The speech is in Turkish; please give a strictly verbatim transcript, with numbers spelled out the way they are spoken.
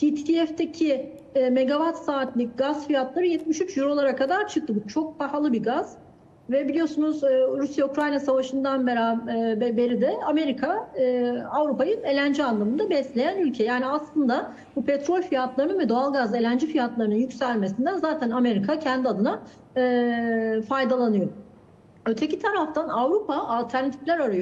T T F'teki e, megawatt saatlik gaz fiyatları yetmiş üç eurolara kadar çıktı. Bu çok pahalı bir gaz. Ve biliyorsunuz e, Rusya-Ukrayna savaşından beri, e, beri de Amerika e, Avrupa'yı L N G anlamında besleyen ülke. Yani aslında bu petrol fiyatlarının ve doğalgaz L N G fiyatlarının yükselmesinden zaten Amerika kendi adına e, faydalanıyor. Öteki taraftan Avrupa alternatifler arıyor.